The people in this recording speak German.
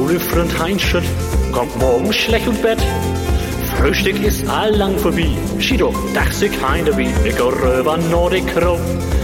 Gute Freund Heinschert kommt morgen schlecht und Bett. Frühstück ist allang vorbei. Schido, dach sich heim dabei. Ich geh rüber Nordic Crow.